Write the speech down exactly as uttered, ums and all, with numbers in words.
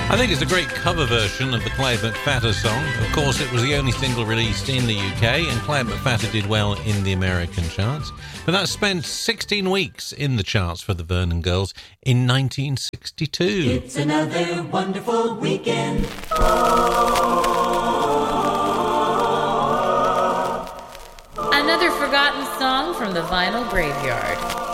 I think it's a great cover version of the Clyde McPhatter song. Of course, it was the only single released in the U K, and Clyde McPhatter did well in the American charts. But that spent sixteen weeks in the charts for the Vernon Girls in nineteen sixty-two. It's another wonderful weekend. Another forgotten song from the vinyl graveyard.